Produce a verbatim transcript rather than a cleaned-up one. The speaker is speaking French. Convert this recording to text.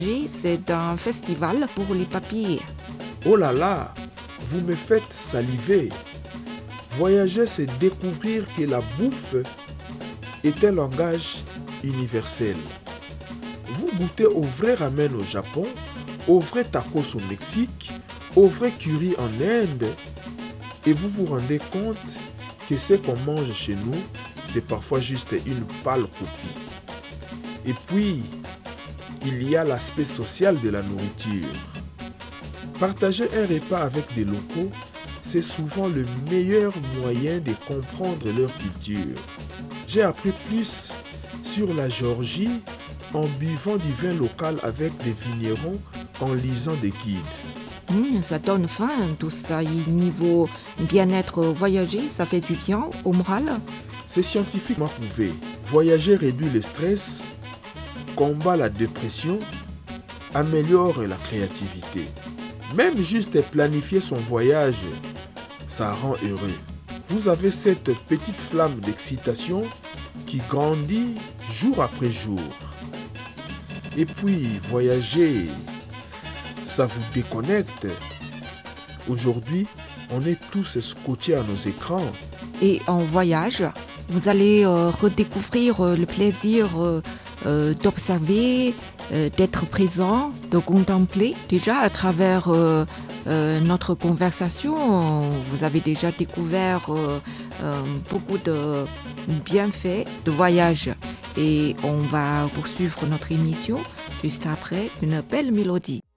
C'est un festival pour les papillers. Oh là là, vous me faites saliver. Voyager, c'est découvrir que la bouffe est un langage universel. Vous goûtez au vrai ramen au Japon, au vrai tacos au Mexique, au vrai curry en Inde, et vous vous rendez compte que ce qu'on mange chez nous, c'est parfois juste une pâle copie. Et puis, il y a l'aspect social de la nourriture. Partager un repas avec des locaux, c'est souvent le meilleur moyen de comprendre leur culture. J'ai appris plus sur la Géorgie en buvant du vin local avec des vignerons qu'en lisant des guides. Mmh, ça donne faim tout ça. Et niveau bien-être, voyager, ça fait du bien au moral. C'est scientifiquement prouvé. Voyager réduit le stress, combat la dépression, améliore la créativité. Même juste planifier son voyage, ça rend heureux. Vous avez cette petite flamme d'excitation qui grandit jour après jour. Et puis, voyager, ça vous déconnecte. Aujourd'hui, on est tous scotchés à nos écrans. Et en voyage, vous allez euh, redécouvrir euh, le plaisir euh, euh, d'observer, euh, d'être présent, de contempler. Déjà, à travers euh, euh, notre conversation, vous avez déjà découvert euh, euh, beaucoup de bienfaits de voyage. Et on va poursuivre notre émission juste après une belle mélodie.